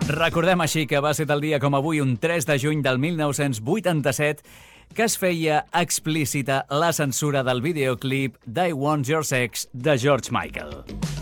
Recordem així que va ser tal dia com avui, un 3 de juny del 1987, que es feia explícita la censura del videoclip d'I Want Your Sex de George Michael.